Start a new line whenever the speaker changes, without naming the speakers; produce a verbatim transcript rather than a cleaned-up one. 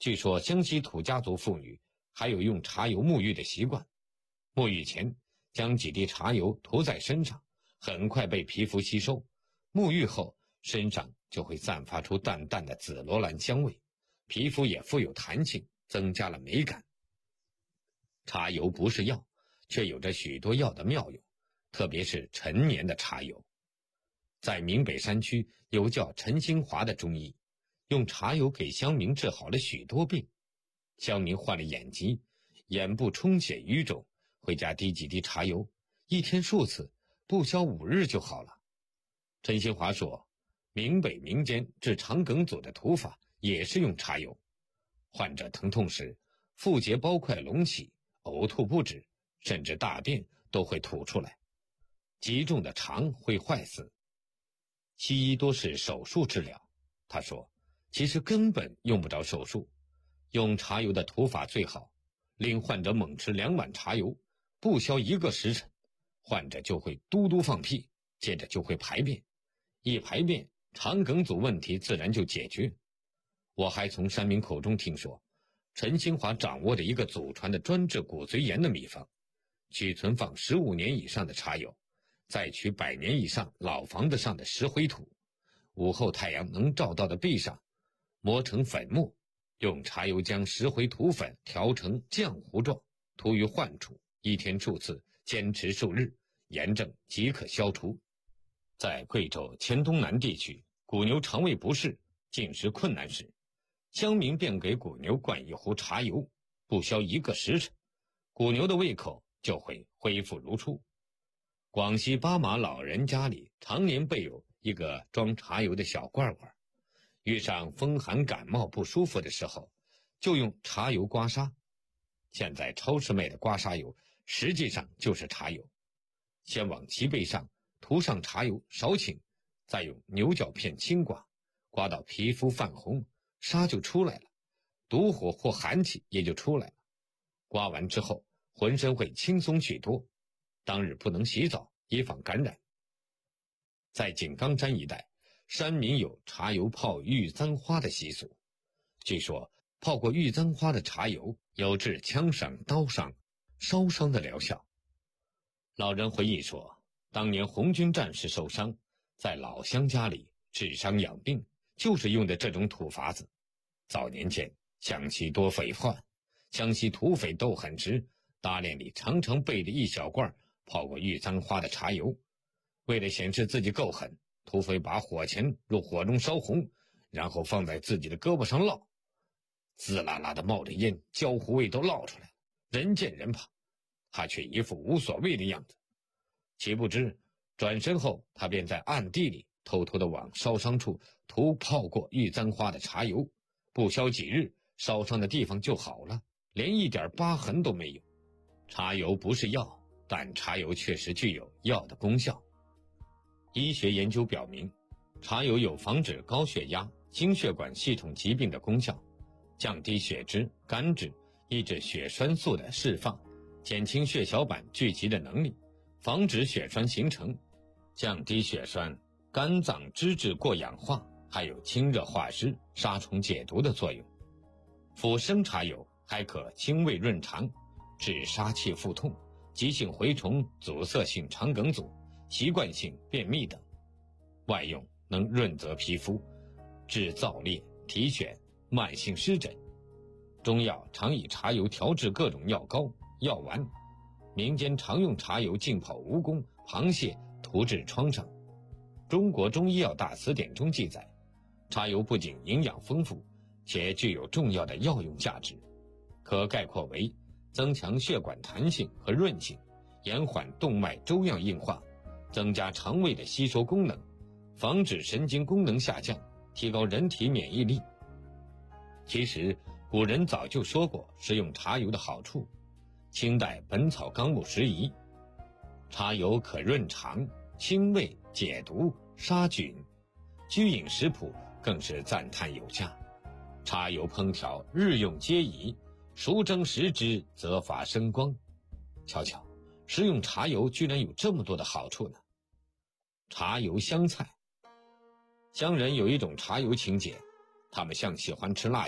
据说湘西土家族妇女还有用茶油沐浴的习惯，沐浴前将几滴茶油涂在身上，很快被皮肤吸收，沐浴后身上就会散发出淡淡的紫罗兰香味，皮肤也富有弹性，增加了美感。茶油不是药，却有着许多药的妙用，特别是陈年的茶油。在闽北山区有叫陈兴华的中医，用茶油给乡民治好了许多病。乡民患了眼疾，眼部充血淤肿，回家滴几滴茶油，一天数次，不消五日就好了。陈兴华说，闽北民间治肠梗阻的涂法也是用茶油。患者疼痛时，腹结包块隆起，呕吐不止，甚至大便都会吐出来，极重的肠会坏死。西医多是手术治疗，他说，其实根本用不着手术，用茶油的涂法最好，令患者猛吃两碗茶油，不消一个时辰，患者就会嘟嘟放屁，接着就会排便，一排便，肠梗阻问题自然就解决。我还从山民口中听说，陈兴华掌握着一个祖传的专治骨髓炎的秘方，取存放十五年以上的茶油，再取百年以上老房子上的石灰土，午后太阳能照到的壁上，磨成粉末，用茶油将石灰土粉调成浆糊状，涂于患处，一天数次，坚持数日，炎症即可消除。在贵州黔东南地区，谷牛肠胃不适、进食困难时，乡民便给谷牛灌一壶茶油，不消一个时辰，谷牛的胃口就会恢复如初。广西巴马老人家里常年备有一个装茶油的小罐罐，遇上风寒感冒不舒服的时候，就用茶油刮痧。现在超市卖的刮痧油实际上就是茶油，先往脐背上涂上茶油少顷，再用牛角片轻刮，刮到皮肤泛红，痧就出来了，毒火或寒气也就出来了。刮完之后浑身会轻松许多，当日不能洗澡，以防感染。在井冈山一带，山民有茶油泡玉簪花的习俗，据说泡过玉簪花的茶油有治枪伤、刀伤、烧伤的疗效。老人回忆说，当年红军战士受伤，在老乡家里治伤养病，就是用的这种土法子。早年间湘西多匪患，湘西土匪斗狠时，大连里常常备着一小罐泡过玉簪花的茶油。为了显示自己够狠，土匪把火钳入火中烧红，然后放在自己的胳膊上烙，滋啦啦的冒着烟，焦糊味都烙出来了，人见人怕，他却一副无所谓的样子。岂不知转身后，他便在暗地里偷偷地往烧伤处涂泡过玉簪花的茶油，不消几日，烧伤的地方就好了，连一点疤痕都没有。茶油不是药，但茶油确实具有药的功效。医学研究表明，茶油有防止高血压、心血管系统疾病的功效，降低血脂、肝脂，抑制血栓素的释放，减轻血小板聚集的能力，防止血栓形成，降低血栓、肝脏脂质过氧化，还有清热化湿、杀虫解毒的作用。辅生茶油还可清胃润肠，治杀气腹痛、急性蛔虫、阻塞性肠梗阻、习惯性便秘等。外用能润泽皮肤，治燥裂、体癣、慢性湿疹。中药常以茶油调制各种药膏、药丸，民间常用茶油浸泡蜈蚣、螃蟹，涂治创伤。中国中医药大辞典中记载，茶油不仅营养丰富，且具有重要的药用价值，可概括为增强血管弹性和韧性，延缓动脉粥样硬化，增加肠胃的吸收功能，防止神经功能下降，提高人体免疫力。其实古人早就说过食用茶油的好处，清代《本草纲目拾遗》，茶油可润肠、清胃、解毒、杀菌。居饮食谱更是赞叹有加，茶油烹调日用皆宜，熟蒸食之则发生光。瞧瞧，食用茶油居然有这么多的好处呢。茶油香菜，乡人有一种茶油情节，他们像喜欢吃辣